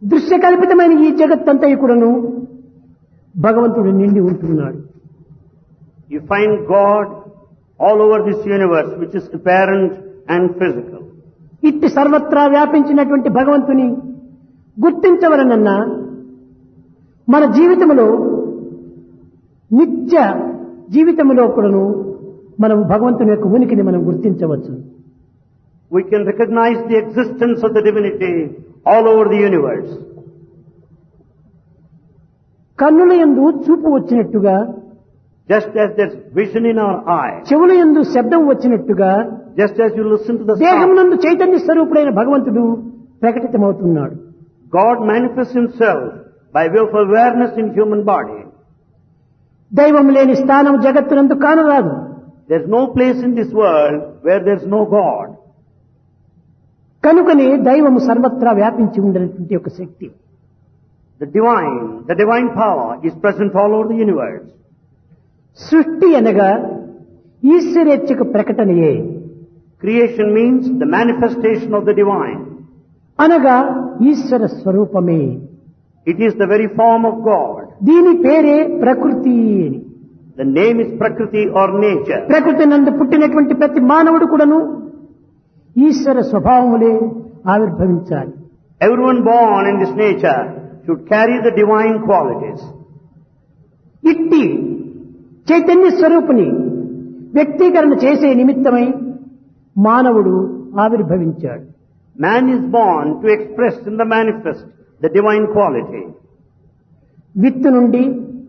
దృశ్యకల్పితమైన ఈ జగత్తంతా కూడాను భగవంతుడు నిండి ఉంటున్నాడు. You find God all over this universe, which is apparent and physical. ఇట్టి సర్వత్రా వ్యాపించినటువంటి భగవంతుని గుర్తించవలనన్నా మన జీవితంలో నిత్య జీవితంలో కూడాను మనం భగవంతుని యొక్క ఉనికిని మనం గుర్తించవచ్చు. We can recognize the existence of the divinity all over the universe. కన్నుల యందు చూపు వచ్చినట్టుగా, Just as there's vision in our eye, చెవుల యందు శబ్దం వచ్చినట్టుగా, just as you listen to the దేహం sound, నందు చైతన్య స్వరూపుడైన భగవంతుడు ప్రకటితమవుతున్నాడు. God manifests himself by way of awareness in human body. దైవం లేని స్థానం జగత్తునందు కానరాదు. There's no place in this world where there's no God. కనుకనే దైవము సర్వత్రా వ్యాపించి ఉండేటువంటి ఒక శక్తి. The divine power is present all over the universe. సృష్టి అనగా ఈశ్వరేచ్ఛకు ప్రకటనయే. Creation means the manifestation of the divine. అనగా ఈశ్వర స్వరూపమే. It is the very form of God. దీని పేరే ప్రకృతి అని. The name is Prakriti or nature. ప్రకృతి నందు పుట్టినటువంటి ప్రతి మానవుడు కూడాను ఈశ్వర స్వభావములే ఆవిర్భవించాలి. Everyone born in this nature should carry the divine qualities. ఇట్టి చైతన్య స్వరూపుని వ్యక్తీకరణ చేసే నిమిత్తమై మానవుడు ఆవిర్భవించాడు. Man is born to express in the manifest the divine quality. విత్తు నుండి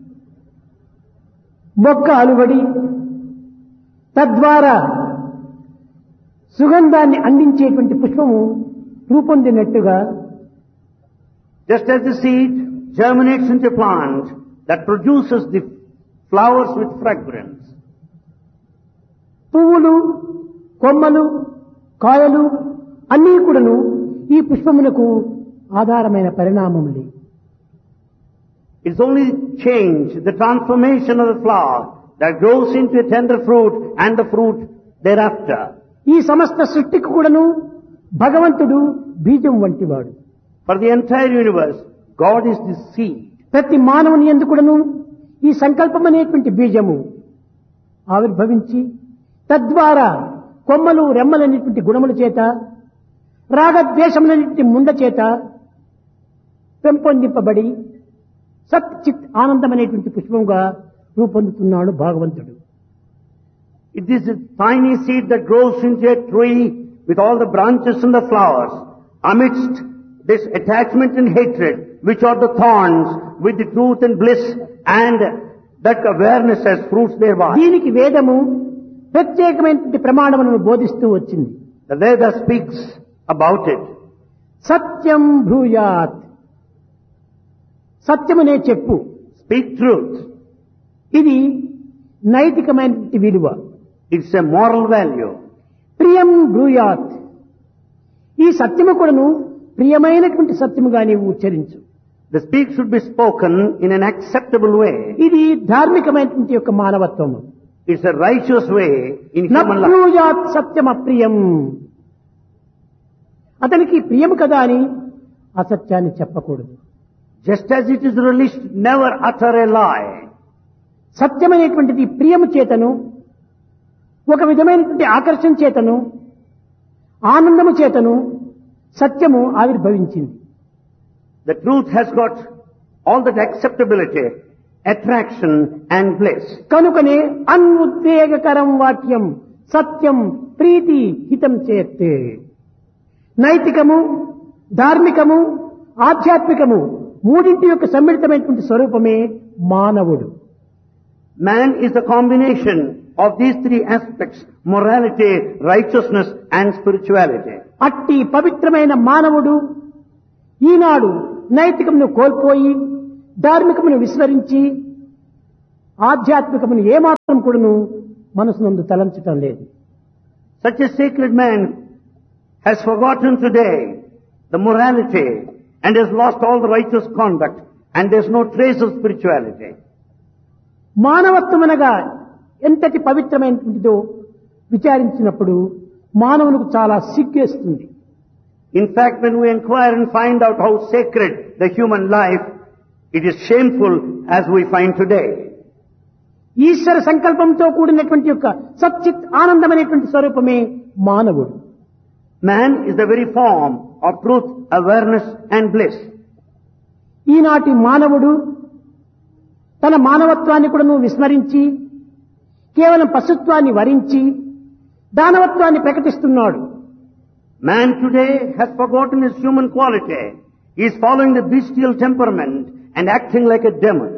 మొక్క అలువడి తద్వారా సుగంధాన్ని అందించేటువంటి పుష్పము రూపొందినట్టుగా, Just as the seed germinates into a plant that produces the flowers with fragrance. పువ్వులు, కొమ్మలు, కాయలు అన్నీ కూడాను ఈ పుష్పమునకు ఆధారమైన పరిణామములే. It's only change, the transformation of the flower that grows into a tender fruit and the fruit thereafter. ఈ సమస్త సృష్టికి కూడాను భగవంతుడు బీజం వంటివాడు. For the entire universe, God is the seed. ప్రతి మానవుని యందు కూడాను ఈ సంకల్పం అనేటువంటి బీజము ఆవిర్భవించి తద్వారా కొమ్మలు రెమ్మలనేటువంటి గుణముల చేత, రాగద్వేషములనేటువంటి ముండ చేత పెంపొందింపబడి సత్ చిత్ ఆనందం అనేటువంటి పుష్పంగా రూపొందుతున్నాడు భగవంతుడు. It is a tiny seed that grows into a tree with all the branches and the flowers. Amidst this attachment and hatred, which are the thorns, with the truth and bliss and that awareness as fruits thereby. దీనికి వేదము ప్రత్యేకమైనటువంటి ప్రమాణములను బోధిస్తూ వచ్చింది. The Veda speaks about it. సత్యం బ్రూయాత్, సత్యమునే చెప్పు. Speak truth. ఇది నైతికమైనటువంటి విలువ. It's a moral value. ప్రియం బ్రూయాత్, ఈ సత్యము కూడాను ప్రియమైనటువంటి సత్యముగా నీవు ఉచ్చరించు. The speak should be spoken in an acceptable way. ఇది ధార్మికమైనటువంటి యొక్క మానవత్వము. It's a righteous way in human life. నబ్రూయాత్ సత్యం అప్రియం, అతనికి ప్రియము కదా అని అసత్యాన్ని చెప్పకూడదు. Just as it is released, never utter a lie. సత్యమైనటువంటిది ప్రియము చేతను, ఒక విధమైనటువంటి ఆకర్షణ చేతను, ఆనందము చేతను సత్యము ఆవిర్భవించింది. The truth has got all that acceptability, attraction and bliss. కనుకనే అన్ఉద్వేగకరం వాక్యం సత్యం ప్రీతి హితం చేస్తే. నైతికము, ధార్మికము, ఆధ్యాత్మికము మూడింటి యొక్క సమ్మిళితమైనటువంటి స్వరూపమే మానవుడు. Man is a combination of these three aspects: morality, righteousness and spirituality. అట్టి పవిత్రమైన మానవుడు ఈనాడు నైతికమును కోల్పోయి ధార్మికమును విస్మరించి ఆధ్యాత్మికమును ఏమాత్రం కూడాను మనసునందు తలంచటం లేదు. Such a sacred man has forgotten today the morality and has lost all the righteous conduct, and there's no trace of spirituality. మానవత్వమనగా ఎంతటి పవిత్రమైనదో విచారించినప్పుడు మానవునికి చాలా సిగ్గేస్తుంది. In fact, when we inquire and find out how sacred the human life, it is shameful as we find today. ఈశ్వర సంకల్పంతో కూడినటువంటి యొక్క సచ్చిత్ ఆనందమైనటువంటి స్వరూపమే మానవుడు. Man is the very form of truth, awareness and bliss. ఈనాటి మానవుడు తన మానవత్వాన్ని కూడా విస్మరించి కేవలం పశుత్వాన్ని వరించి దానవత్వాన్ని ప్రకటిస్తున్నాడు. Man today has forgotten his human quality. He is following the bestial temperament and acting like a demon.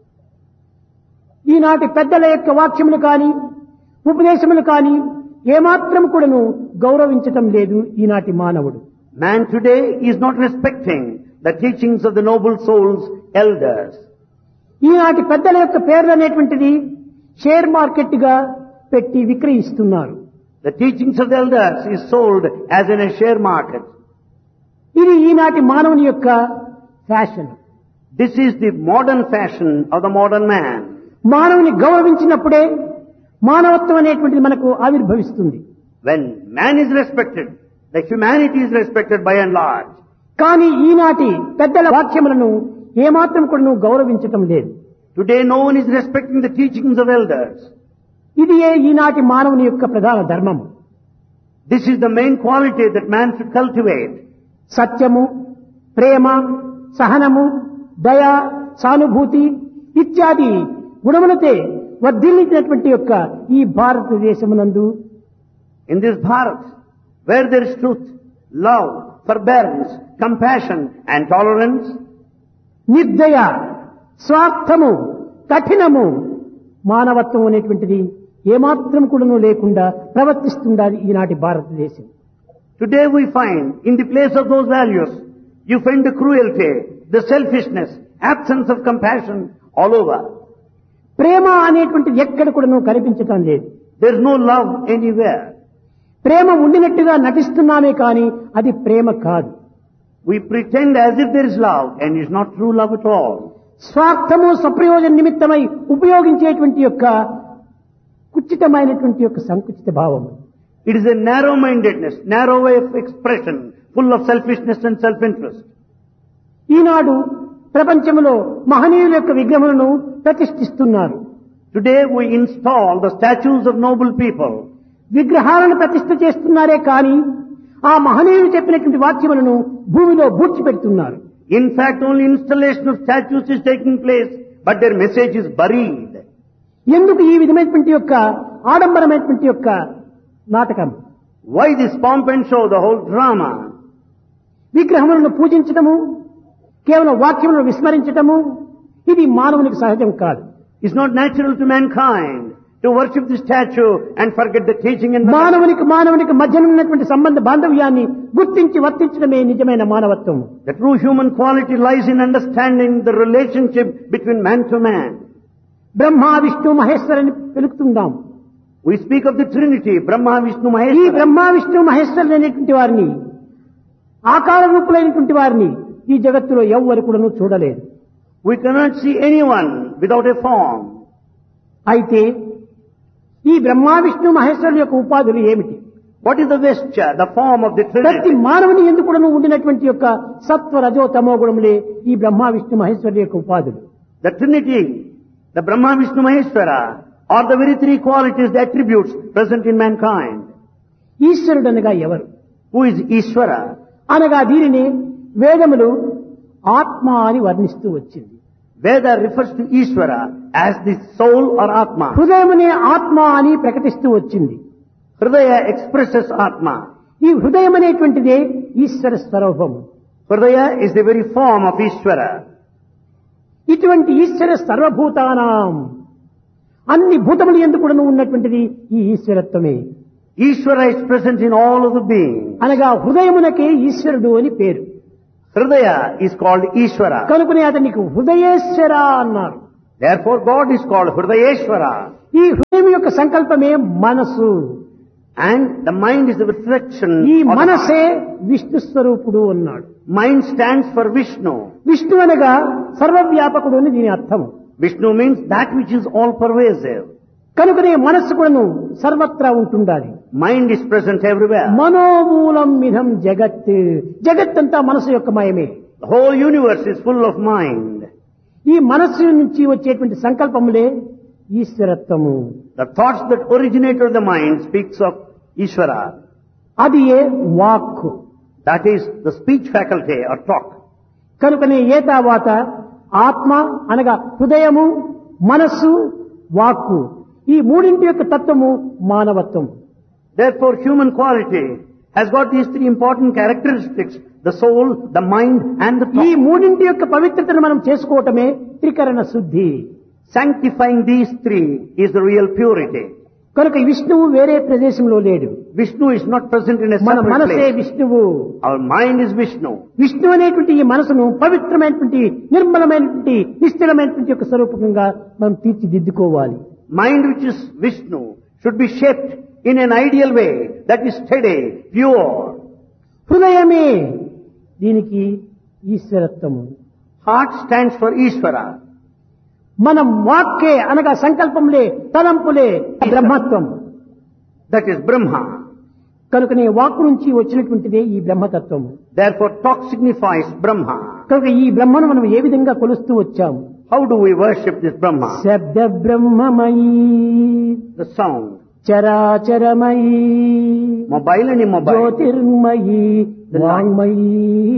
ఈనాటి పెద్దల యొక్క వాక్యములు కాని ఉపదేశములు కాని ఏమాత్రం కూడాను గౌరవించటం లేదు ఈనాటి మానవుడు. Man today is not respecting the teachings of the noble souls, elders. ఈనాటి పెద్దల యొక్క పేర్లు అనేటువంటిది షేర్ మార్కెట్ గా పెట్టి విక్రయిస్తున్నారు. The teachings of the elders is sold as in a share market. ఇది ఈనాటి మానవుని యొక్క fashion. This is the modern fashion of the modern man. మానవుని గౌరవించినప్పుడే మానవత్వం అనేటువంటిది మనకు ఆవిర్భవిస్తుంది. When man is respected, the humanity is respected by and large. కానీ ఈనాటి పెద్దల వాక్యములను ఏమాత్రం కూడా గౌరవించటం లేదు. Today no one is respecting the teachings of elders. ఇది ఈనాటి మానవుని యొక్క ప్రధాన ధర్మము. This is the main quality that man should cultivate. సత్యము, ప్రేమ, సహనము, దయ, సానుభూతి ఇత్యాది గుణములతో వర్ధిల్లించినటువంటి యొక్క ఈ భారతదేశమునందు In this Bharat, where there is truth, love, forbearance, compassion and tolerance, నిర్దయ, స్వార్థము, కఠినము, మానవత్వం అనేటువంటిది ఏమాత్రం కూడాను లేకుండా ప్రవర్తిస్తుండాలి ఈనాటి భారతదేశం. today we find in the place of those values, you find the cruelty, the selfishness, absence of compassion all over. ప్రేమ అనేటువంటిది ఎక్కడ కూడాను కనిపించటం లేదు. There is no love anywhere. ప్రేమ ఉండినట్టుగా నటిస్తున్నామే కానీ అది ప్రేమ కాదు. We pretend as if there is love and it's not true love at all. స్వార్థము, స్వప్రయోజన నిమిత్తమై ఉపయోగించేటువంటి యొక్క కుచితమైనటువంటి యొక్క సంకుచిత భావము. It is a narrow-mindedness, narrow way of expression, full of selfishness and self-interest. ఈనాడు ప్రపంచంలో మహనీయుల యొక్క విగ్రహములను ప్రతిష్ఠిస్తున్నారు. Today we install the statues of noble people. విగ్రహాలను ప్రతిష్ఠ చేస్తున్నారే కానీ ఆ మహనీయులు చెప్పినటువంటి వాక్యములను భూమిలో పూడ్చిపెడుతున్నారు. In fact, only installation of statues is taking place, but their message is buried. ఎందుకు ఈ విధమైనటువంటి యొక్క ఆడంబరమైనటువంటి యొక్క నాటకం? Why this pomp and show, the whole drama? విగ్రహములను పూజించటము, కేవలం వాక్యములను విస్మరించటము ఇది మానవునికి సహజం కాదు. It's not natural to mankind to worship the statue and forget the teaching and మానవునికి మధ్య ఉన్నటువంటి సంబంధ బాంధవ్యాన్ని గుర్తించి వర్తించడమే నిజమైన మానవత్వం. The true human quality lies in understanding the relationship between man to man. Brahma, Vishnu, మహేశ్వరుని పిలుపుతుందాం. We speak of the Trinity, Brahma, Vishnu, ఈ Maheshwara. బ్రహ్మ, విష్ణు, మహేశ్వరులు అనేటువంటి వారిని, ఆకార రూపులైనటువంటి వారిని ఈ జగత్తులో ఎవ్వరు కూడా చూడలేదు. We cannot see anyone without a form. అయితే ఈ బ్రహ్మ, విష్ణు, మహేశ్వరుల యొక్క ఉపాధులు ఏమిటి? What is the vesture, the form of the ప్రతి Trinity? మానవుని ఎందుకు కూడా ఉండినటువంటి యొక్క సత్వ, రజో, తమో గుణములే ఈ బ్రహ్మ, విష్ణు, మహేశ్వరుల యొక్క ఉపాధులు. The Trinity, the Brahma, Vishnu, Maheshwara are the very three qualities, the attributes present in mankind. ఈశ్వరుడు అనగా ఎవరు? Who is Ishvara? అనగా దీనిని వేదములు ఆత్మ అని వర్ణిస్తూ వచ్చింది. Veda refers to Ishvara as the soul or Atma. హృదయమునే ఆత్మ అని ప్రకటిస్తూ వచ్చింది. Hridaya expresses Atma. ఈ హృదయం అనేటువంటిదే ఈశ్వర స్వరూపము. Hridaya is the very form of Ishvara. ఇటువంటి ఈశ్వర సర్వభూతానాం, అన్ని భూతములు ఎందుకు కూడా ఉన్నటువంటిది ఈ ఈశ్వరత్వమే. Ishvara is present in all of the beings. అనగా హృదయమునకే ఈశ్వరుడు అని పేరు. Hridaya is called Ishvara. కనుకనే అతనికి హృదయేశ్వర అన్నారు. Therefore God is called Hridayeshvara. ఈ హృదయం యొక్క సంకల్పమే మనసు. And the mind is the reflection ఈ of the మనసే విష్ణు స్వరూపుడు అన్నాడు. mind stands for Vishnu. Vishnu అనగా సర్వవ్యాపకుడు అని దీని అర్థము. Vishnu means that which is all pervasive. కనుకనే మనస్సు కూడాను సర్వత్రా ఉంటుండాలి. Mind is present everywhere. మనోమూలం మిథం జగత్. జగత్తంతా మనసు యొక్క మయమే. The whole universe is full of mind. ఈ మనస్సు నుంచి వచ్చేటువంటి సంకల్పములే ఈశ్వరత్వము. The thoughts that originate of the mind speaks of Ishvara. అది ఏ వాక్కు. That is the speech faculty or talk. కనుకనే ఏతావాత ఆత్మ అనగా హృదయము, మనస్సు, వాక్కు ఈ మూడింటి యొక్క తత్వము మానవత్వం. Therefore human quality has got these three important characteristics: the soul, the mind and the ఈ thought. మూడింటి యొక్క పవిత్రతను మనం చేసుకోవటమే త్రికరణ శుద్ధి. Sanctifying these three is the real purity. కనుక విష్ణువు వేరే ప్రదేశంలో లేడు. Vishnu is not present in a మన separate మనసే place. విష్ణువు. Our mind is Vishnu. Vishnu అనేటువంటి ఈ మనసును పవిత్రమైనటువంటి నిర్మలమైనటువంటి నిశ్చలమైనటువంటి యొక్క స్వరూపంగా మనం తీర్చిదిద్దుకోవాలి. Mind which is Vishnu should be shaped in an ideal way that is steady, pure. హృదయమే దీనికి ఈశ్వరత్వము. Heart stands for Ishvara. మనం వాక్కే అనగా సంకల్పంలే తలంపులే బ్రహ్మత్వం. That is Brahma. కనుకనే వాక్కు నుంచి వచ్చినటువంటిదే ఈ బ్రహ్మతత్వము. Therefore talk signifies Brahma. కనుక ఈ బ్రహ్మను మనం ఏ విధంగా కొలుస్తూ వచ్చాము? How do we worship this Brahma? శబ్ద బ్రహ్మమయీ The sound. చరాచరమయీ Mobile and immobile. Jyothirmayi వాంగ్మయీ.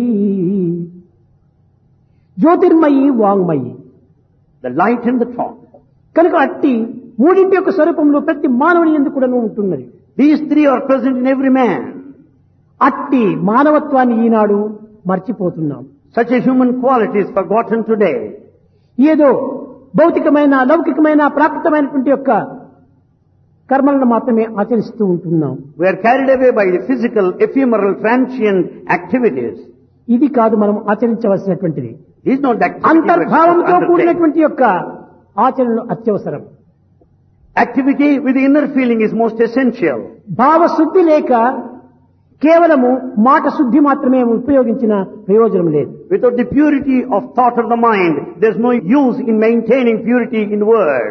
Jyothirmayi వాంగ్మయీ. The light and the thought. కనుక అట్టి మూడింటి యొక్క స్వరూపంలో ప్రతి మానవుని యందు కూడా ఉంటున్నది. These three are present in every man. అట్టి మానవత్వాన్ని ఈనాడు మర్చిపోతున్నాం. Such a human quality is forgotten today. ఏదో భౌతికమైన లౌకికమైన ప్రాప్తమైనటువంటి యొక్క కర్మలను మాత్రమే ఆచరిస్తూ ఉంటున్నాం. We are carried away by the physical, ephemeral, transient activities. ఇది కాదు మనం ఆచరించవలసినటువంటిది. This is not the activity we are అంతర్భావంతో supposed to undertake. కూడినటువంటి యొక్క ఆచరణలు అత్యవసరం. Activity with the inner feeling is most essential. భావశుద్ధి లేక కేవలము మాట శుద్ధి మాత్రమే ఉపయోగించిన ప్రయోజనం లేదు. Without the purity of thought of the mind, there is no use in maintaining purity in word.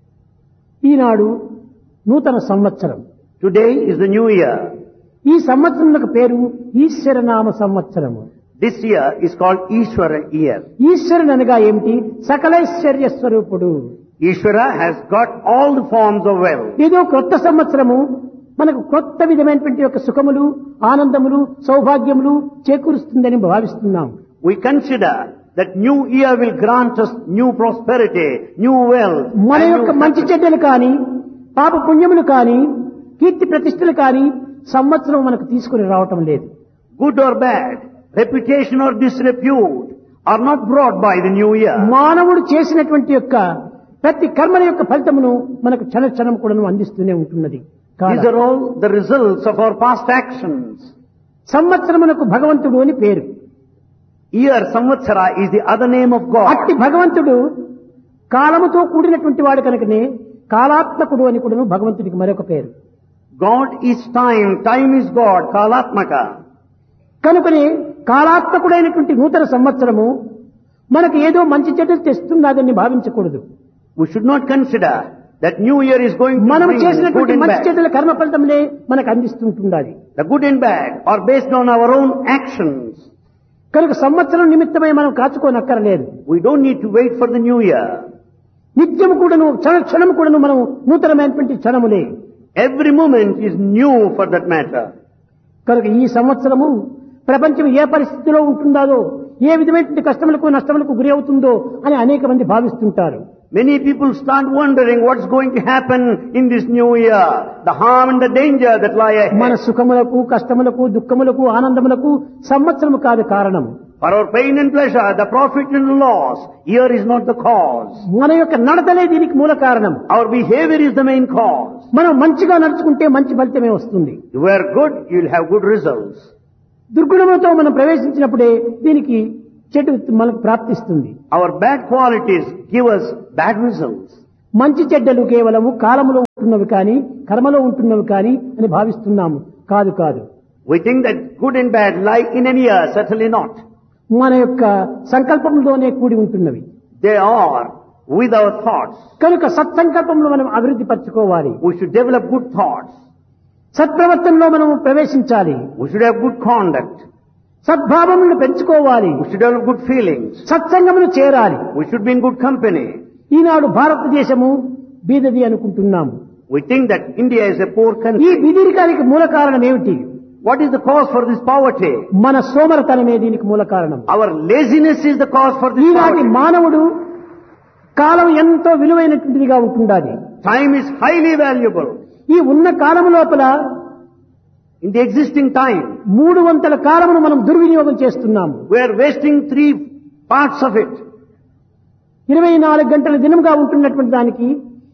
ఈనాడు నూతన సంవత్సరం. Today is the new year. ఈ సంవత్సరములకు పేరు ఈశ్వరనామ సంవత్సరము. This year is called Ishvara year. ఈశ్వరుని అనగా ఏమిటి? సకలైశ్వర్య స్వరూపుడు. Ishvara has got all the forms of wealth. ఏదో కొత్త సంవత్సరము మనకు కొత్త విధమైనటువంటి యొక్క సుఖములు, ఆనందములు, సౌభాగ్యములు చేకూరుస్తుందని భావిస్తున్నాం. We consider that new year will grant us new prosperity, new wealth. మన and యొక్క new మంచి success. చెడ్డలు కానీ, పాప పుణ్యములు కానీ, కీర్తి ప్రతిష్టలు కానీ సంవత్సరం మనకు తీసుకుని రావటం లేదు. Good or bad, reputation or disrepute are not brought by the new year. మానవుడు చేసినటువంటి యొక్క ప్రతి కర్మల యొక్క ఫలితమును మనకు క్షణ క్షణం కూడా అందిస్తూనే ఉంటున్నది. These are all the results of our past actions. సంవత్సరమునకు భగవంతుడు అని పేరు. Year, Samvatsara, is the other name of God. అట్టి భగవంతుడు కాలముతో కూడినటువంటి వాడు కనుకనే కాలాత్మకుడు అని కూడా భగవంతుడికి మరొక పేరు. God is time, time is God, Kalatmaka. కనుకనే కాలాత్మకుడైనటువంటి నూతన సంవత్సరము మనకు ఏదో మంచి చెడ్డలు తెస్తున్నదని భావించకూడదు. We should not consider that new year is going to మనం bring good చేసినటువంటి and మంచి bad. చెడ్డల కర్మ ఫలితములే మనకు అందిస్తుంటుండాలి. The good and bad are based on our own actions. కనుక సంవత్సరం నిమిత్తమై మనం కాచుకోనక్కరలేదు. We don't need to wait for the new year. నిత్యము కూడాను క్షణ క్షణము కూడాను మనం నూతనమైనటువంటి క్షణములే. Every moment is new for that matter. కనుక ఈ సంవత్సరము ప్రపంచం ఏ పరిస్థితిలో ఉంటుందో, ఏ విధమైనటువంటి కష్టములకు నష్టములకు గురి అవుతుందో అని అనేక మంది భావిస్తుంటారు. Many people start wondering what's going to happen in this new year, the harm and the danger that lie మన ahead. సుఖములకు, కష్టములకు, దుఃఖములకు, ఆనందములకు సంవత్సరము కాదు కారణం. For our pain and pleasure, the profit and loss, year is not the cause. మన యొక్క నడతలే దీనికి మూల కారణం. Our behavior is the main cause. మనం మంచిగా నడుచుకుంటే మంచి ఫలితమే వస్తుంది. If you are good, you'll have good results. దుర్గుణములతో మనం ప్రవేశించినప్పుడే దీనికి చెడు మనకు ప్రాప్తిస్తుంది. Our bad qualities give us bad results. మంచి చెడ్డలు కేవలము కాలములో ఉంటున్నవి కానీ, కర్మలో ఉంటున్నవి కానీ అని భావిస్తున్నాము. కాదు కాదు. We think that good and bad lie in an year, certainly not. మన యొక్క సంకల్పంలోనే కూడి ఉంటున్నవి. They are with our thoughts. కనుక సత్సంకల్పంలో మనం అభివృద్ధి పరచుకోవాలి. We should develop good thoughts. సత్ప్రవర్తనలో మనం ప్రవేశించాలి. We should have good conduct. సద్భావములను పెంచుకోవాలి. We should have good feelings. సత్సంగమును చేరాలి. We should be in good company. ఈనాడు భారతదేశము బీదది అనుకుంటున్నాము. We think that India is a poor ఈ country. బీదరికానికి మూల కారణం ఏమిటి? What is the cause for this poverty? మన సోమరతనమే దీనికి మూల కారణం. Our laziness is the cause for this ఈనాటి poverty. మానవుడు కాలం ఎంతో విలువైనటువంటిదిగా ఉంటుండాలి. Time is highly valuable. ఈ ఉన్న కాలము లోపల In the existing time, 300 కాలమును మనం దుర్వినియోగం చేస్తున్నాము. we are wasting 3 parts of it. 24 గంటల దినంగా ఉంటున్నటువంటి దానికి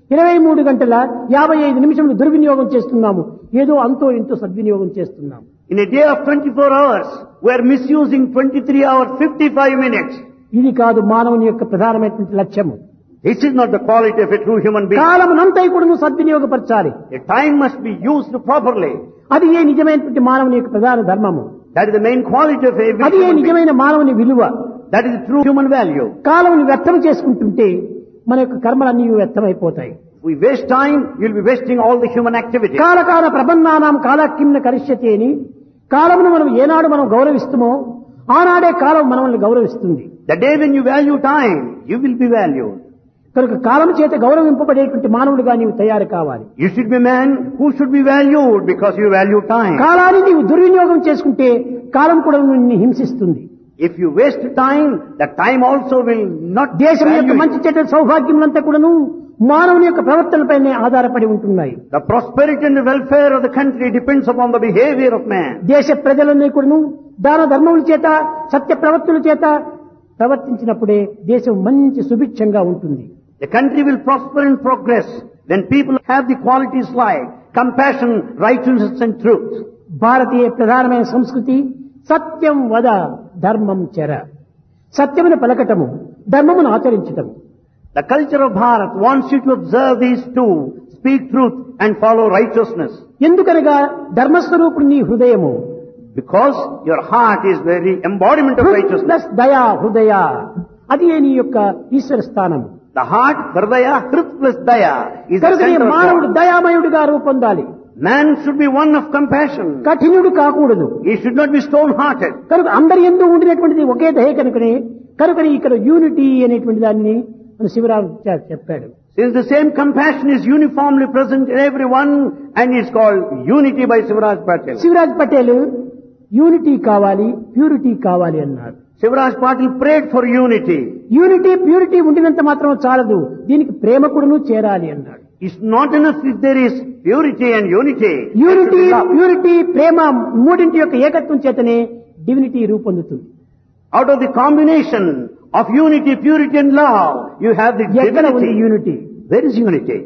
23 గంటల 55 నిమిషములు దుర్వినియోగం చేస్తున్నాము. ఏదో అంతో ఇంతో సద్వినియోగం చేస్తున్నాము. In a day of 24 hours, we are misusing 23 hours 55 minutes. ఇది కాదు మానవుని యొక్క ప్రధానమైనటువంటి లక్ష్యము. This is not the quality of a true human being. కాలమునంతా కూడా సద్వినియోగపరచాలి. The time must be used properly. అది ఏ నిజమైనటువంటి మానవుని యొక్క ప్రధాన ధర్మము. That is the main quality of every అది ఏ human being. నిజమైన మానవుని విలువ. That is the true human value. కాలముని వ్యర్థం చేసుకుంటుంటే మన యొక్క కర్మలన్నీ వ్యర్థమైపోతాయి. We waste time, you'll be wasting all the human activity. కాలకాల ప్రబంధానాం కాలాకిమ్న కరిష్యతి అని కాలమును మనం ఏనాడు మనం గౌరవిస్తామో ఆనాడే కాలం మనల్ని గౌరవిస్తుంది. The day when you value time, you will be valued. కనుక కాలం చేత గౌరవింపబడేటువంటి మానవుడిగా నీవు తయారు కావాలి. You should be a man who should be valued because you value time. కాలాన్ని నీవు దుర్వినియోగం చేసుకుంటే కాలం కూడా నిన్ను హింసిస్తుంది. If you waste time, the time also will not దేశం యొక్క value మంచి you. చెడ్డ సౌభాగ్యములంతా కూడాను మానవుని యొక్క ప్రవర్తనపైనే ఆధారపడి ఉంటున్నాయి. The prosperity and the welfare of the country depends upon the behavior of man. దేశ ప్రజలన్నీ కూడాను దాన ధర్మముల చేత సత్య ప్రవర్తనల చేత ప్రవర్తించినప్పుడే దేశం మంచి సుభిక్షంగా ఉంటుంది. The country will prosper and progress when people have the qualities like compassion, righteousness and truth. భారతీయ ప్రధానమైన సంస్కృతి సత్యం వద ధర్మం చెర. సత్యమును పలకటము, ధర్మమును ఆచరించటము. The culture of Bharat wants you to observe these two, speak truth and follow righteousness. ఎందుకనగా ధర్మస్వరూపుడు నీ హృదయము. Because your heart is very embodiment of righteousness. Plus దయా హృదయ, అది నీ యొక్క ఈశ్వర స్థానం. The heart, hridaya, hrit plus daya is the కనుక center of మానవుడు God. దయామయుడిగా రూపొందాలి. Man should be one of compassion. కఠినుడు కాకూడదు. He should not be stone-hearted. కనుక అందరి యందు ఉండినటువంటిది ఒకే దయ కనుకనే ఇక్కడ యూనిటీ అనేటువంటి దాన్ని మన శివరాం చెప్పాడు. Since the same compassion is uniformly present in everyone and is called unity by Shivraj Patel. Shivraj Patel unity కావాలి, ప్యూరిటీ కావాలి అన్నారు. Shivraj Patel prayed for unity. Unity purity ఉండినంత మాత్రం చాలదు, దీనికి ప్రేమ కూడాను చేరాలి అన్నాడు. It's not enough if there is purity and unity. Unity purity ప్రేమ మూడింటి యొక్క ఏకత్వం చేతనే divinity రూపొందుతుంది. Out of the combination of unity, purity and love, you have the ఎక్కడ ఉంది divinity. Unity? Where is unity?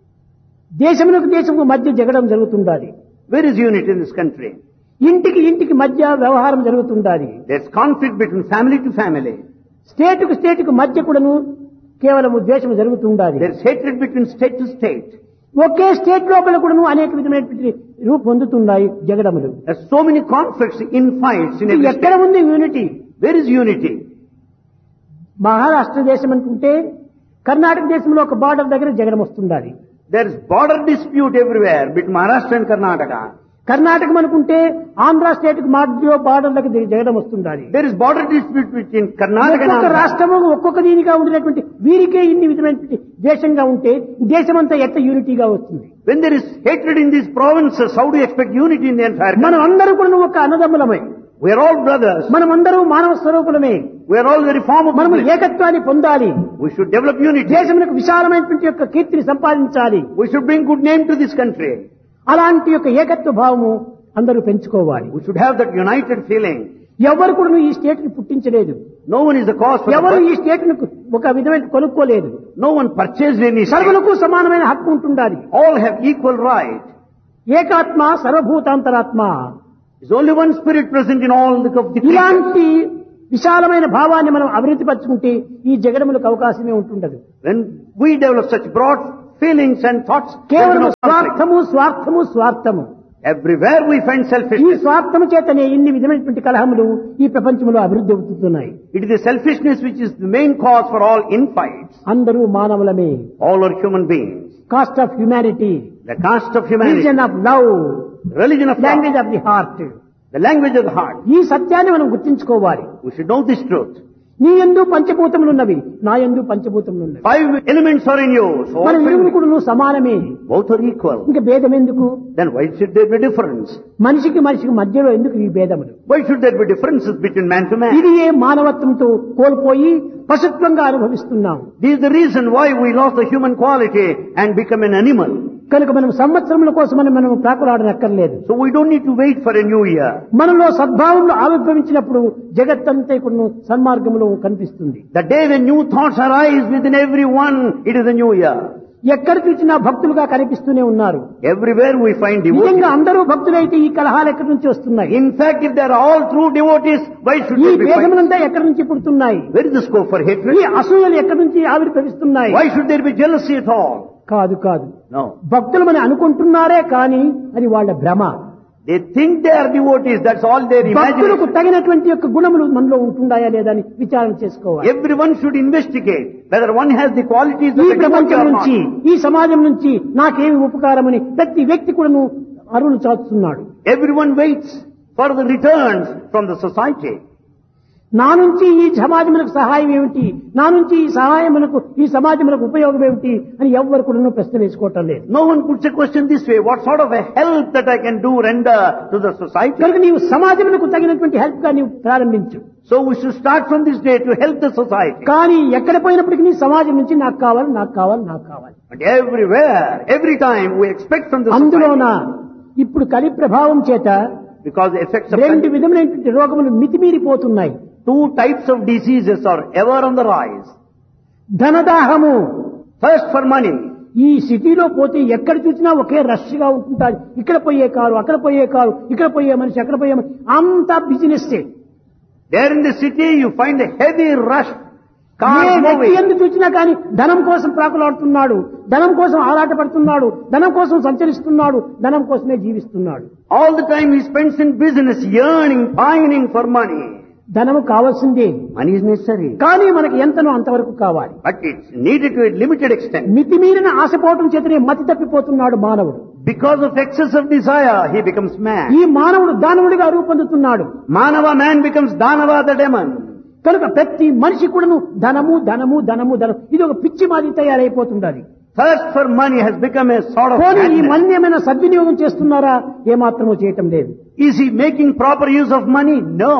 దేశములకు దేశముకు మధ్య జగడం జరుగుతుండాలి. Where is unity in this country? ఇంటికి ఇంటికి మధ్య వ్యవహారం జరుగుతుండాలి. There's conflict between family to family. స్టేటుకు స్టేటుకు మధ్య కూడాను కేవలము ద్వేషము జరుగుతుండాలి. There's hatred between state to state. Okay state లోపల కూడాను అనేక విధమైనటువంటి రూపు పొందుతున్నాయి జగడములు. There's so many conflicts, infights in every ఎక్కడ state. ఉంది unity? Where is unity? Maharashtra దేశం అనుకుంటే కర్ణాటక దేశంలో ఒక బార్డర్ దగ్గర జగడం వస్తుండాలి. There's border dispute everywhere between Maharashtra and Karnataka. కర్ణాటకం అనుకుంటే ఆంధ్ర స్టేట్ కు మధ్య బార్డర్ దగ్గర జగడం వస్తుండాలి. There is border dispute between Karnataka and ఒక్కొక్క Andhra. రాష్ట్రము ఒక్కొక్క దీనిగా ఉండినటువంటి వీరికే ఇన్ని విధమైనటువంటి ద్వేషంగా ఉంటే దేశమంతా ఎట్ట యూనిటీగా వస్తుంది? When there is hatred in these provinces, how do you expect unity in the entire మనం country? అందరూ కూడా ఒక అన్నదమ్ములమే, We are all brothers. మనమందరూ మానవ స్వరూపులమే. We are all very form of మనము bliss. ఏకత్వాన్ని పొందాలి. We should develop unity. దేశమునకు విశాలమైనటువంటి యొక్క కీర్తిని సంపాదించాలి. We should bring good name to this country. అలాంటి యొక్క ఏకత్వ భావము అందరూ పెంచుకోవాలి. We should have that united feeling. ఎవరు కూడా ఈ స్టేట్ ని పుట్టించలేదు. No one is the cause for ఎవరు the ఈ స్టేట్ ను ఒక విధమైన కొనుక్కోలేదు. No one purchased any state. సర్వులకు సమానమైన హక్కు ఉంటుండాలి. All have equal right. ఏకాత్మ సర్వభూతాంతరాత్మ. There's only one spirit present in all the creatures. ఇలాంటి విశాలమైన భావాన్ని మనం అభివృద్ధి పరచుకుంటే ఈ జగడములకు అవకాశమే ఉంటుండదు. When we develop such broad feelings and thoughts, there is కేవలం no conflict. స్వార్థము స్వార్థము స్వార్థము. Everywhere we find ఈ selfishness. స్వార్థము చేతనే ఇన్ని విధమైనటువంటి కలహములు ఈ ప్రపంచంలో అభివృద్ధి అవుతున్నాయి. It is the selfishness which is the main cause for all infights. అందరూ మానవులమే. All are human beings. Cost of humanity, The caste of humanity, religion of love, religion of language love, of the heart. the language of the heart. ఈ సత్యాన్ని మనం గుర్తించుకోవాలి. We should know this truth. నీ యందు పంచభూతములున్నవి, నా యందు పంచభూతములున్నవి. 5 elements are in you, so మన all ఇరువురు కూడా నువ్వు సమానమే. both are equal. ఇంకా భేదం ఎందుకు? Then why should there be difference? మనిషికి మధ్యలో ఎందుకు ఈ భేదములు? Why should there be differences between man to man? ఇది ఏ మానవత్వంతో కోల్పోయి పశుత్వంగా అనుభవిస్తున్నాం. This is the reason why we lost the human quality and become an animal. కనుక మనం సంవత్సరముల కోసం మనం ప్రాకులాడనక్కర్లేదు. So we don't need to wait for a new year. మనలో సద్భావంలో ఆవిర్భవించినప్పుడు జగత్తంతా కూడా సన్మార్గంలో కనిపిస్తుంది. The day when new thoughts arise within everyone, it is a new year. ఎక్కడ చూసినా భక్తులుగా కనిపిస్తూనే ఉన్నారు. Everywhere we find నిజంగా devotees. అందరూ భక్తులైతే ఈ కలహాలు ఎక్కడి నుంచి వస్తున్నాయి? In fact, if they are all true devotees, why should ఈ there be fights? భేదములంతా ఎక్కడి నుంచి పుడుతున్నాయి? Where is the scope for ఈ hatred? అసూయలు ఎక్కడి నుంచి ఆవిర్భవిస్తున్నాయి? Why should there be jealousy at all? కాదు కాదు, No. భక్తులమని అనుకుంటున్నారే కానీ అది వాళ్ళ భ్రమ. They think they are devotees, that's all their భక్తులకు imagination. తగినటువంటి యొక్క గుణములు మనలో ఉంటుండాయా లేదా అని విచారణ చేసుకోవాలి. Everyone should investigate whether one has the qualities ఈ of a devotee ప్రపంచం or నుంచి, not. ఈ సమాజం నుంచి నాకేమి ఉపకారమని ప్రతి వ్యక్తి కూడా అరువులు చాచుతున్నాడు. Everyone waits for the returns from the society. నా నుంచి ఈ సమాజములకు సహాయం ఏమిటి, నా నుంచి ఈ సహాయములకు ఈ సమాజములకు ఉపయోగం ఏమిటి అని ఎవ్వరు కూడా ప్రశ్న వేసుకోవటం లేదు. No one puts a question this way, what sort of a help that I can do render to the society? కనుక నీవు సమాజములకు తగినటువంటి హెల్ప్ గా నీవు ప్రారంభించు. So we should start from this day to help the society. కానీ ఎక్కడ పోయినప్పటికీ నీ సమాజం నుంచి నాకు కావాలి, నాకు కావాలి, నాకు కావాలి. But everywhere, every time we expect from the అందులోన society, ఇప్పుడు కలి ప్రభావం చేత because the effects of 2 విధములైనటువంటి రోగములు మితిమీరిపోతున్నాయి. 2 types of diseases are ever on the rise. ధనదాహము, Thirst for money. ఈ సిటీలో పోతే ఎక్కడ చూసినా ఒకే రష్ గా ఉంటుంటారు. ఇక్కడ పోయే కారు, అక్కడ పోయే కారు, ఇక్కడ పోయే మనిషి, అక్కడ పోయే మనిషి, అంతా business. There in the city you find a heavy rush. A Cars వ్యక్తి moving. ఎందుకు చూసినా కానీ ధనం కోసం ప్రాకులాడుతున్నాడు, ధనం కోసం ఆరాటపడుతున్నాడు, ధనం కోసం సంచరిస్తున్నాడు, ధనం కోసమే జీవిస్తున్నాడు. All the time he spends in business, yearning, pining for money. ధనము కావాల్సిందే, Money is necessary, కానీ మనకి ఎంతనో అంతవరకు కావాలి. but it's needed to a limited extent. మితిమీరిన ఆశపోవటం చేతనే మతి తప్పిపోతున్నాడు మానవుడు. Because of excess of desire, he becomes mad. ఈ మానవుడు దానవుడిగా రూపొందుతున్నాడు. Manava man becomes Danava the demon. కనుక ప్రతి మనిషి కూడాను ధనము ధనము ధనము ధనం, ఇది ఒక పిచ్చి మాది తయారైపోతుండాలి. Thirst for money has become a sort of పోనీ ఈ madness. మనీ ఏమైనా సద్వినియోగం చేస్తున్నారా? ఏమాత్రమూ చేయటం లేదు. Is he making proper use of money? No.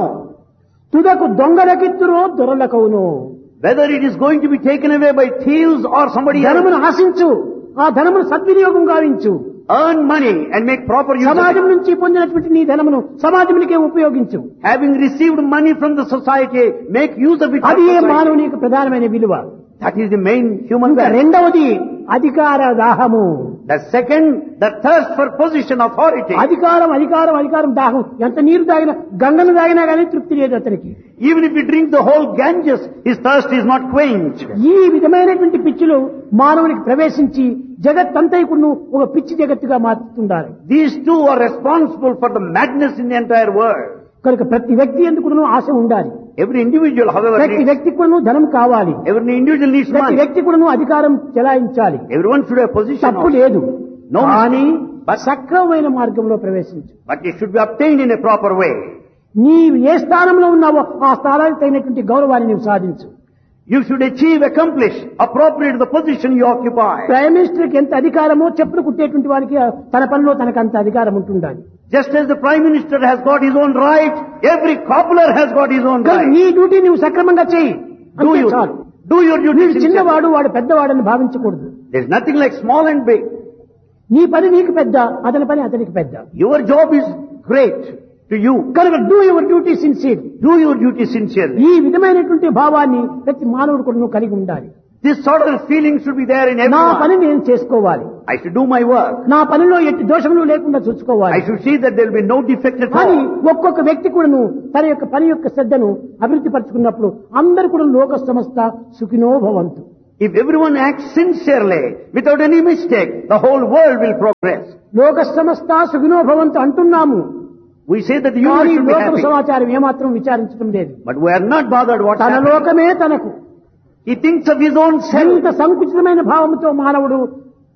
తుదకు దొంగలకిత్తురో దొరలకవును. Whether it is going to be taken away by thieves or somebody else, ధనమును ఆశించు, ఆ ధనమును సద్వినియోగం గావించు. earn money and make proper use of సమాజం it. నుంచి పొందినటువంటి నీ ధనమును సమాజమునికే ఉపయోగించు. Having received money from the society, make use of it. for అది ఏ society. మానవునికి ప్రధానమైన విలువ. That is the main human ఇంకా value. రెండవది అధికార దాహము. The second, the thirst for position, authority. అధికారం అధికారం అధికారం దాహం. ఎంత నీరు తాగినా, గంగను తాగినా కానీ తృప్తి లేదు అతనికి. Even if he drinks the whole Ganges, his thirst is not quenched. ఈ విధమైనటువంటి పిచ్చులు మానవునికి ప్రవేశించి జగత్తంతైకును ఒక పిచ్చి జగత్తుగా మార్చుతుండాలి. These two are responsible for the madness in the entire world. కనుక ప్రతి వ్యక్తి ఎందుకును ఆశ ఉండాలి. Every individual, however, ప్రతి needs, వ్యక్తి కూడాను ధనం కావాలి. every individual needs ప్రతి money. వ్యక్తి కూడాను అధికారం చెలాయించాలి. Everyone should have position తప్పు also. లేదు, No కానీ but- సక్రమమైన మార్గంలో ప్రవేశించు. But it should be obtained in a proper way. నీవు ఏ స్థానంలో ఉన్నావో ఆ స్థానానికి తగినటువంటి గౌరవాన్ని నీవు సాధించు. You should achieve, accomplish, appropriate the position you occupy. Prime మినిస్టర్కి ఎంత అధికారమో చెప్పులు కుట్టేటువంటి వారికి తన పనిలో తనకు అంత అధికారం ఉంటుండాలి. Just as the Prime Minister has got his own right, every cobbler has got his own కనుక right. నీ డ్యూటీ నువ్వు సక్రమంగా చెయ్యి. Do అంతే you, చాలు. do your duty నీవు sincerely. చిన్నవాడు, వాడు పెద్దవాడని భావించకూడదు. There's nothing like small and big. నీ పని నీకు పెద్ద, అతని పని అతనికి పెద్ద. Your job is great to you. కనుక do your duty sincere. Do your duty sincerely. ఈ విధమైనటువంటి భావాన్ని ప్రతి మానవుడు కూడా నువ్వు కలిగి ఉండాలి. This sort of feeling should be there in నా పని everyone. నేను చేసుకోవాలి, I should do my work. నా పనిలో ఎట్టి దోషములు లేకుండా I చూసుకోవాలి should see that there will be no defect at అని all. ఒక్కొక్క వ్యక్తి కూడాను తన యొక్క పని యొక్క శ్రద్ధను అభివృద్ధి పరుచుకున్నప్పుడు అందరు కూడా లోక సమస్త సుఖినో భవంతు. If everyone acts sincerely, without any mistake, the whole world will progress. లోక సమస్త సుఖినో భవంతు అంటున్నాము, We say that the కానీ universe should be లోకం happy. సమాచారం ఏమాత్రం విచారించడం లేదు. But we are not bothered what's తన happening. లోకమే తనకు. He thinks of his own self. ఎంత సంకుచితమైన భావంతో మానవుడు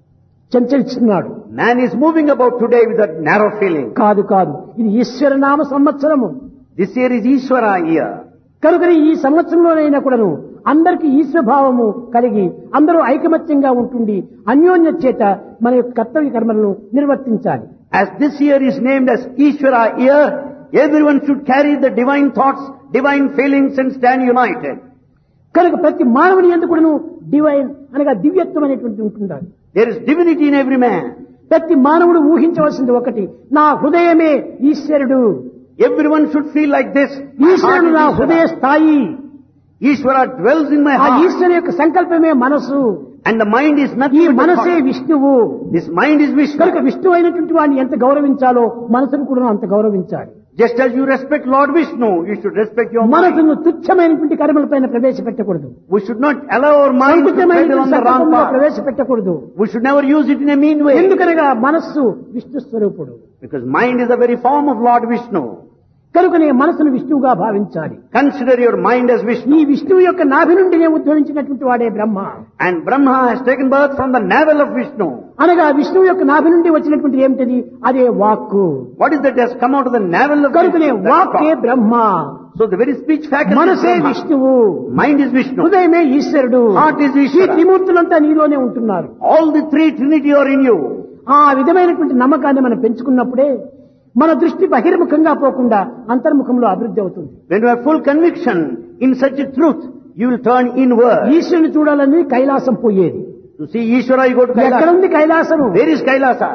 చంచలిస్తున్నాడు. Man is moving about today with a narrow feeling. కాదు కాదు, ఇది ఈశ్వరనామ సంవత్సరము. This year is Ishvara year. కనుక ఈ సంవత్సరంలోనైనా కూడాను అందరికీ ఈశ్వరభావము కలిగి అందరూ ఐకమత్యంగా ఉంటుండి అన్యోన్య చేత మన యొక్క కర్తవ్య కర్మలను నిర్వర్తించాలి. As this year is named as Ishvara year, everyone should carry the divine thoughts, divine feelings and stand united. కనుక ప్రతి మానవుని యందు కూడాను డివైన్ అనగా దివ్యత్వం అనేటువంటి ఉంటుండాలి. There is divinity in every man. ప్రతి మానవుడు ఊహించవలసింది ఒకటి, నా హృదయమే ఈశ్వరుడు. Everyone should feel like this. ఈశ్వరుడు నా హృదయ స్థాయి. Ishvara dwells in my ఆ heart. ఈశ్వరు యొక్క సంకల్పమే మనసు. And the mind is ఈ nothing but the మనసే thought. విష్ణువు. This mind is Vishnu. కనుక విష్ణువు అయినటువంటి వాడిని ఎంత గౌరవించాలో మనసును కూడా అంత గౌరవించాలి. Just as you respect Lord Vishnu, you should respect your mind. మనసును తుచ్చమైనటువంటి కర్మలపైన ప్రవేశపెట్టకూడదు. We should not allow our mind to tread on సంకుచితమైనటువంటి the wrong సంకల్పంలో path. ప్రవేశపెట్టకూడదు. We should never use it in a mean way. ఎందుకనగా మనస్సు విష్ణు స్వరూపుడు. Because mind is the very form of Lord Vishnu. కనుకనే మనసును విష్ణువుగా భావించాలి. Consider your mind as Vishnu. ఈ విష్ణువు యొక్క నాభి నుండినే ఉద్భవించినటువంటి వాడే బ్రహ్మ. And Brahma has taken birth from the navel of Vishnu. అనగా విష్ణువు యొక్క నాభి నుండి వచ్చినటువంటి ఏమిటది? అదే వాక్కు. What is that has come out of the navel of కనుకనే Vishnu? That's వాక్కే thought. Brahma. So the very speech faculty is మనసే Brahma. విష్ణువు. Mind is Vishnu. హృదయమే ఈశ్వరుడు. Heart is ఈ Ishvara. త్రిమూర్తులంతా నీలోనే ఉంటున్నారు. All the three Trinity are in you. ఆ విధమైనటువంటి నమ్మకాన్ని మనం పెంచుకున్నప్పుడే మన దృష్టి బహిర్ముఖంగా పోకుండా అంతర్ముఖంలో అభివృద్ధి అవుతుంది. When you have full conviction in such a truth, you will turn inward. ఈశ్వరుని చూడాలని కైలాసం పోయేది. To see Ishvara, you go to Kailasa. ఎక్కడుంది కైలాసము? Where is Kailasa?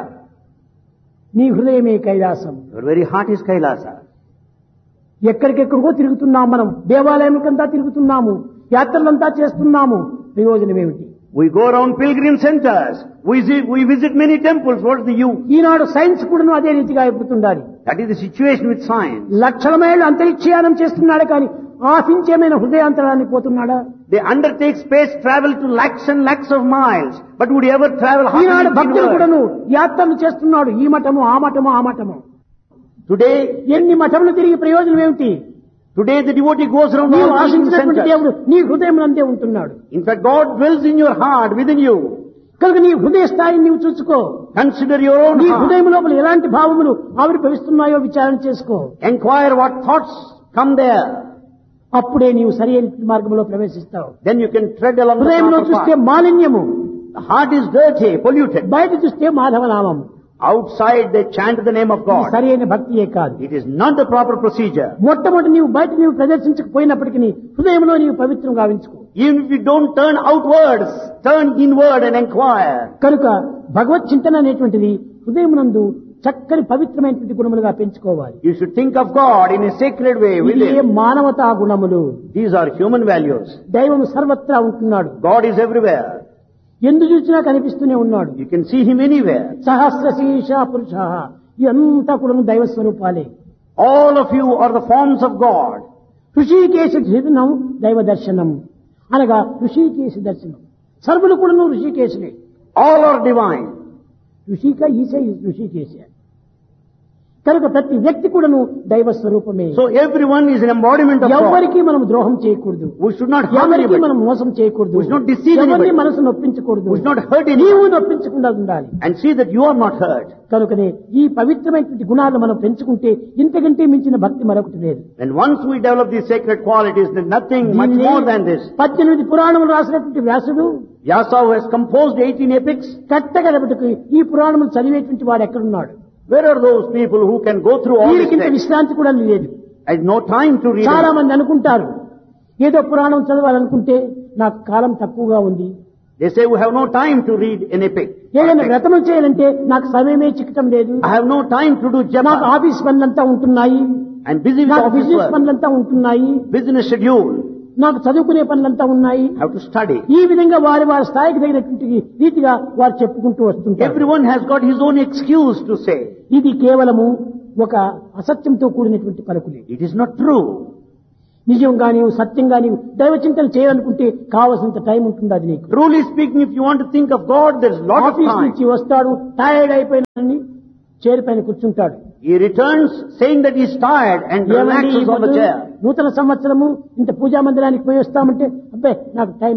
నీ హృదయమే Kailasam. Your very heart is Kailasa. ఎక్కడికెక్కడికో తిరుగుతున్నాం మనం, దేవాలయంకంతా తిరుగుతున్నాము, యాత్రలంతా చేస్తున్నాము, ప్రయోజనం ఏమిటి? We go around pilgrim centers. We visit many temples. What is the use? Eenadu science కూడాను అదే రీతిగా అయిపోతుండాలి. That is the situation with science. లక్షల మైళ్ళు అంతరిక్షయానం చేస్తున్నాడు కానీ ఆశించేమైన హృదయాంతరానికి పోతున్నాడా? They undertake space travel to lakhs and lakhs of miles. But would you ever travel half Eenadu an భక్తులు inch inward? కూడాను యాత్రలు చేస్తున్నాడు, ఈ మఠము ఆ మఠము ఆ మఠము. Today, ఎన్ని మఠములు తిరిగి ప్రయోజనం ఏమిటి? the devotee goes around నీవు all pilgrim ఆశించినటువంటి centers. దేవుడు నీ హృదయం అందే ఉంటున్నాడు. In fact, God dwells in your heart, within you. కనుక నీ హృదయ స్థాయిని నీవు చూసుకో. Consider your own నీ heart. హృదయం లోపల ఎలాంటి భావములు ఆవిర్భవిస్తున్నాయో విచారణ చేసుకో. Enquire what thoughts come there. అప్పుడే నీవు సరైన మార్గంలో ప్రవేశిస్తావు. Then you can tread along the హృదయంలో proper చూస్తే path. మాలిన్యము, The heart is dirty, polluted. బయట చూస్తే మాధవనామం. Outside they chant the name of ఇది God. సరైన భక్తియే కాదు. It is not the proper procedure. మొట్టమొదటి నీవు బయట నీవు ప్రదర్శించకపోయినప్పటికీ హృదయంలో నీవు పవిత్రం గావించుకో. Even if you don't turn outwards, turn inward and enquire. కనుక భగవత్ చింతన అనేటువంటిది హృదయమునందు చక్కని పవిత్రమైనటువంటి గుణములుగా పెంచుకోవాలి. You should think of God in a sacred way ఇదే within. మానవతా గుణములు. These are human values. దైవం సర్వత్రా ఉంటున్నాడు. God is everywhere. ఎందు చూసినా కనిపిస్తూనే ఉన్నాడు. You can see Him anywhere. సహస్ర శీర్ష పురుష, ఇదంతా కూడా దైవ స్వరూపాలే. All of you are the forms of God. Hrishikesha ధృనం దైవ దర్శనం అనగా ఋషికేశ దర్శనం. సర్వులు కూడాను ఋషికేశులే. All are divine. ఋషిక ఈశ ఋషికేశ. కనుక ప్రతి వ్యక్తి కూడాను దైవ స్వరూపమే. So everyone is an embodiment of God. ఎవరికి మనం ద్రోహం చేయకూడదు, We should not harm ఎవరికి anybody. మనం మోసం చేయకూడదు, We should not deceive ఎవరిని anybody. మనసు నొప్పించకూడదు, We should not hurt నీవు anyone. నొప్పించకుండా ఉండాలి. And see that you are not hurt. కనుకనే ఈ పవిత్రమైనటువంటి గుణాలు మనం పెంచుకుంటే ఇంతకంటే మించిన భక్తి మరొకటి లేదు. And once we develop these sacred qualities, there's nothing much దీనిని more than this. 18 పురాణములు రాసినటువంటి వ్యాసుడు Vyasa, who has composed 18 epics, కట్టగడబట్టుకు ఈ పురాణములు చదివేటువంటి వాడు ఎక్కడున్నాడు? where are those people who can go through all these వీరికింత texts? విశ్రాంతి కూడా లేదు. I have no time to read చాలా them. మంది అనుకుంటారు ఏదో పురాణం చదవాలనుకుంటే నాకు కాలం తక్కువగా ఉంది, They say we have no time to read an epic. ఏదైనా వ్రతములు చేయాలంటే నాకు సమయమే చిక్కటం లేదు, I have no time to do నాకు japa. ఆఫీస్ పనులంతా ఉంటున్నాయి, I'm busy with నాకు office బిజినెస్ work, పనులంతా ఉంటున్నాయి, business schedule. నాకు చదువుకునే పనులంతా ఉన్నాయి. I have to study. ఈ విధంగా వారి వారి స్థాయికి తగినటువంటి రీతిగా వారు చెప్పుకుంటూ వస్తుంటారు. Everyone has got his own excuse to say. ఇది కేవలము ఒక అసత్యంతో కూడినటువంటి పలుకులే. It is not true. నిజంగా నీవు సత్యంగా నీవు దైవ చింతన చేయాలనుకుంటే కావలసినంత టైం ఉంటుంది. అది నీకు Truly speaking, if you want to think of God, there's lot of office time. నుంచి వస్తాడు, టైర్డ్ అయిపోయినని చైర్ పైన కూర్చుంటాడు. He returns saying that he's tired and ఏమండి relaxes on the chair. నూతన సంవత్సరము ఇంత పూజా మందిరానికి పోయి వస్తామంటే అబ్బాయి నాకు టైం లేదు,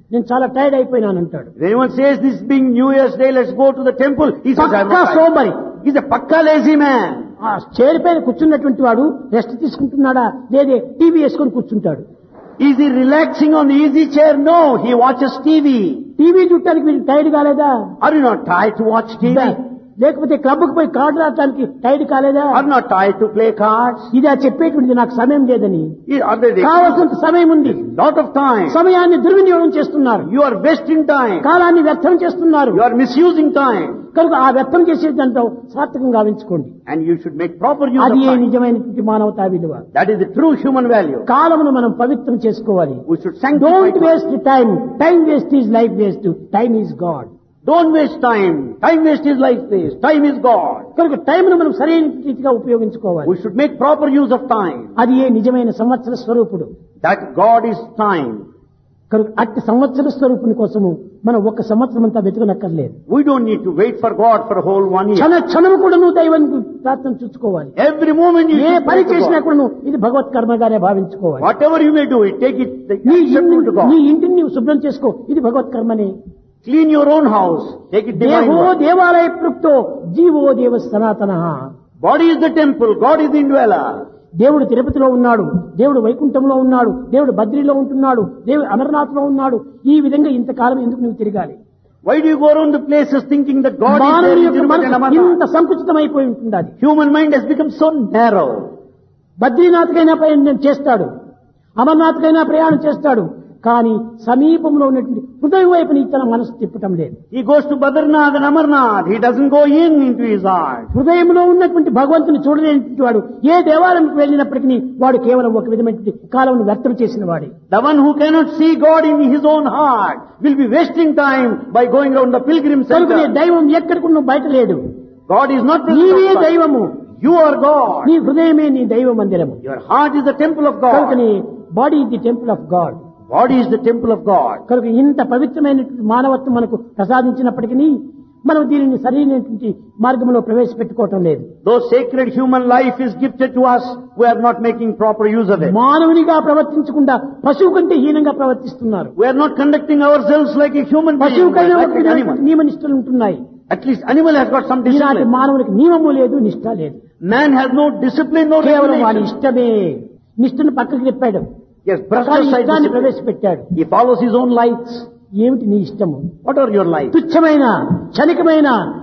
నేను చాలా టైర్డ్ అయిపోయినాను అంటాడు. If anyone says this being New Year's Day, let's go to the temple, he says, I'm Pakka not tired. సోమరి. He's a pakka lazy man. ఆ చైర్ పైన కూర్చున్నటువంటి వాడు రెస్ట్ తీసుకుంటున్నాడా లేదే టీవీ వేసుకొని కూర్చుంటాడు. Is he relaxing on the easy chair? No, he watches TV. TV చూడటానికి మీరు టైర్డ్ కాలేదా? Are you not tired to watch TV? లేకపోతే క్లబ్కు పోయి కార్డు ఆడటానికి టైర్డ్ కాలేదా? Are you not tired to play cards? ఇది చెప్పేటువంటిది నాకు సమయం లేదని. Are they కావాల్సినంత సమయం ఉంది. lot of time? సమయాన్ని దుర్వినియోగం చేస్తున్నారు. You are wasting time. కాలాన్ని వ్యర్థం చేస్తున్నారు. You are misusing time. కనుక ఆ వ్యర్థం చేసే దాంట్లో సార్థకంగా గావించుకోండి. And you should make proper use of అది time. నిజమైనటువంటి మానవతా విలువ. That is the true human value. కాలమును మనం పవిత్రం చేసుకోవాలి. We should sanctify don't time. Waste time. Time waste is life waste. Time is God. Don't waste time. Time waste is life waste. Time is God. కనుక టైంను మనం సరైన రీతిగా ఉపయోగించుకోవాలి. We should make proper use of time. అది నిజమైన సంవత్సర స్వరూపుడు. That God is time. కనుక అట్టి సంవత్సర స్వరూపుని కోసము మనం ఒక సంవత్సరం అంతా వెతకనక్కర్లేదు. We don't need to wait for God for a whole 1 year. క్షణము కూడా నువ్వు దైవానికి ప్రార్థన చూసుకోవాలి. Every moment you A should పని pray to చేసినా God. కూడా నువ్వు ఇది భగవత్ కర్మగానే భావించుకోవాలి. Whatever you may do, take it నీ acceptable to God. ఇంటిని నువ్వు శుభ్రం చేసుకో, ఇది భగవత్ కర్మనే. Clean your own house. Take it divine. దేహో work. దేవాలయ ప్లుప్తో జీవో దేవ సనాతన. Body is the temple. God is the indweller. దేవుడు తిరుపతిలో ఉన్నాడు, దేవుడు వైకుంఠంలో ఉన్నాడు, దేవుడు బద్రీలో ఉంటున్నాడు, దేవుడు అమర్నాథ్లో ఉన్నాడు. ఈ విధంగా ఇంతకాలం ఎందుకు నువ్వు తిరగాలి? Why do you go around the places thinking that God is there మానవుని in యొక్క Tirupati and మనసు ఇంత Amarnath? సంకుచితమైపోయి ఉంటుంది. Human mind has become so narrow. బద్రీనాథ్కైనా ప్రయాణం చేస్తాడు, అమర్నాథ్కైనా ప్రయాణం చేస్తాడు, కానీ సమీపంలో ఉన్నటువంటి హృదయం వైపు తన మనసు తిప్పటం లేదు. He goes to Badrinath and Amarnath. He doesn't go into his heart. హృదయంలో ఉన్నటువంటి భగవంతుని చూడలేనటువంటి వాడు ఏ దేవాలయంకి వెళ్ళినప్పటికీ వాడు కేవలం ఒక విధమైనటువంటి కాలంను వ్యర్థం చేసిన వాడే. The one who cannot see God in his own heart will be wasting time by going around the pilgrim కనుకనే center. దైవం ఎక్కడికి బయట లేడు. God is not present నీవే outside. దైవము. You are God. నీ హృదయమే నీ దైవ మందిరము. Your heart is the temple of God. కనుకనే body is the temple of God. Body is the temple of God. కనుక ఇంత పవిత్రమైనటువంటి మానవత్వం మనకు ప్రసాదించినప్పటికీ మనం దీనిని సరైనటువంటి మార్గంలో ప్రవేశపెట్టుకోవటం లేదు. Though sacred human life is gifted to us, we are not making proper use of it. మానవునిగా ప్రవర్తించకుండా పశువు కంటే హీనంగా ప్రవర్తిస్తున్నారు. We are not conducting ourselves like a human being, పశువుకైనా like ఒక an animal. నియమ నిష్టలు ఉంటున్నాయి. At least animal has got some ఈనాటి discipline. మానవునికి నియమము లేదు, నిష్ట లేదు. Man has no discipline, no కేవలం వాడి regulation. ఇష్టమే. నిష్టను పక్కకి తిప్పాడు, He has brushed కానీ aside ఇష్టాన్ని discipline. ప్రవేశపెట్టాడు. He follows his own lights. ఏమిటి నీ ఇష్టము? What are your lights? తుచ్చమైన క్షణికమైన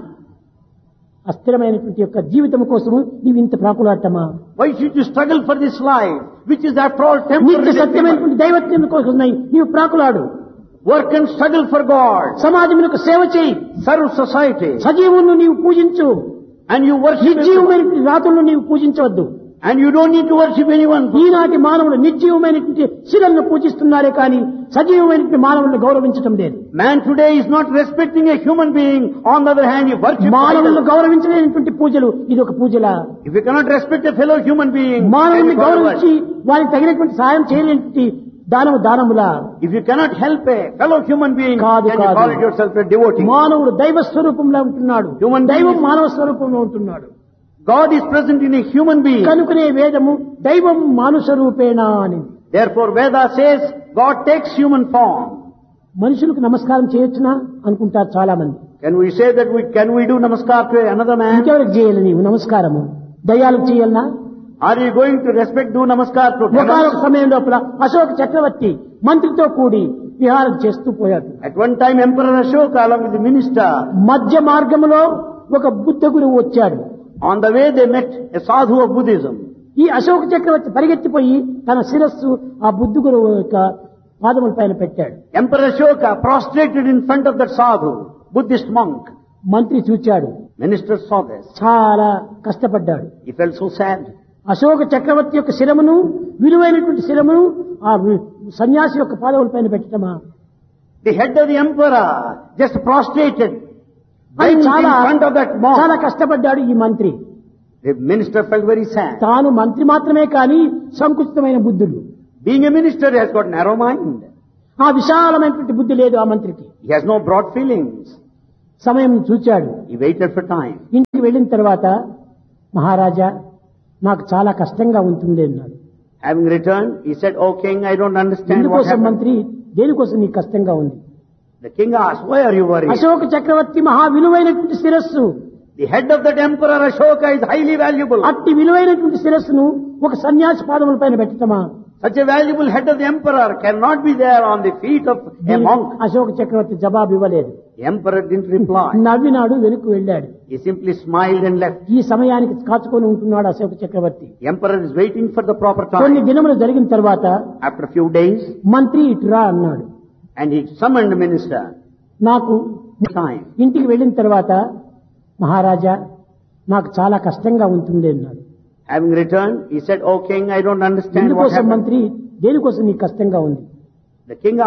అస్థిరమైనటువంటి యొక్క జీవితం కోసము నీవు ఇంత ప్రాకులాటమా? Why should you struggle for this life, which is after all నిత్య temporary? సత్యమైనటువంటి దైవత్వం కోసం నీవు ప్రాకులాడు. Work and struggle for God. సమాజమునకు సేవ చేయి. Serve society. సజీవులను నీవు పూజించు. And you worship everyone. నిర్జీవమైనటువంటి రాతులను నీవు పూజించవద్దు. And you don't need to worship anyone. ఈనాటి మానవుడు నిర్జీవమైనటువంటి శిలను పూజిస్తున్నారే కానీ సజీవమైనటువంటి మానవులను గౌరవించడం లేదు. Man today is not respecting a human being. On the other hand, he worships మానవులను idols. గౌరవించలేనటువంటి పూజలు ఇది ఒక పూజలా? If you cannot respect a fellow human being, మానవుని then you call it గౌరవించి వారికి తగినటువంటి సాయం చేయలేనటువంటి దానములా? If you cannot help a fellow human being, కాదు, then you కాదు. call it yourself a devotee. మానవుడు దైవ స్వరూపంలో ఉంటున్నాడు, Human being దైవం is- మానవ స్వరూపంలో ఉంటున్నాడు. God is present in a human being. కనుకనే వేదము దైవం మానుష రూపేణ అని. Therefore, Veda says God takes human form. మనుషులకు నమస్కారం చేయొచ్చునా అనుకుంటారు చాలా మంది. Can we say that can we do namaskar to another man? ఇంకెవరికి చేయాలి నీవు నమస్కారము? దయ్యాలకు చేయాలనా? Are you going to do namaskar to ఒకనొక devils? సమయం లోపల అశోక చక్రవర్తి మంత్రితో కూడి విహారం చేస్తూ పోయాడు. At one time, Emperor Ashoka, along with the minister, మధ్య మార్గంలో ఒక బుద్ధ గురువు వచ్చాడు. on the way they met a sadhu of Buddhism. ఈ అశోక చక్రవర్తి పరిగెత్తిపోయి తన శిరస్సు ఆ బుద్ధ గురువు యొక్క పాదముల పైన పెట్టాడు. Emperor Ashoka prostrated in front of that sadhu, Buddhist monk. మంత్రి చూచాడు, Minister saw this. చాలా కష్టపడ్డాడు. He felt so sad. Ashoka చక్రవర్తి యొక్క శిరమును, విలువైనటువంటి శిరమును ఆ సన్యాసి యొక్క పాదముల పైన పెట్టటమా? The head of the emperor just prostrated అని in చాలా front of that monk. చాలా కష్టపడ్డాడు ఈ మంత్రి. The minister felt very sad. తాను మంత్రి మాత్రమే కానీ సంకుచితమైన బుద్ధులు. Being a minister, he has got narrow mind. ఆ విశాలమైనటువంటి బుద్ధి లేదు ఆ మంత్రికి. He has no broad feelings. సమయం చూచాడు. He waited for time. ఇంటికి వెళ్ళిన తర్వాత మహారాజా నాకు చాలా కష్టంగా ఉంటుంది అన్నాడు. Having returned, he said, "Oh king, I don't understand what ఇందుకోసం happened." మంత్రి దేనికోసం నీకు కష్టంగా ఉంది? The king asked, why are you worried? Ashoka చక్రవర్తి మహా విలువైనటువంటి శిరస్సు. The head of that emperor Ashoka is highly valuable. అట్టి విలువైనటువంటి శిరస్సును ఒక సన్యాసి పాదముల పైన పెట్టటమా? Such a valuable head of the emperor cannot be there on the feet of a monk. Ashoka చక్రవర్తి జవాబు ఇవ్వలేదు. The emperor didn't reply. నవ్వినాడు, వెనుక వెళ్ళాడు. He simply smiled and left. ఈ సమయానికి కాచుకొని ఉంటున్నాడు అశోక చక్రవర్తి. The emperor is waiting for the proper కొన్ని time. దినములు జరిగిన తర్వాత After a few days, మంత్రి ఇటురా అన్నాడు. and he summoned the minister. నాకు Time. ఇంటికి వెళ్ళిన తర్వాత మహారాజా నాకు చాలా కష్టంగా ఉంటుంది అన్నాడు. Having returned, he said, "O king, I don't understand what ఎందుకోసం happened." మంత్రి, దేనికోసం నీకు కష్టంగా ఉంది? The king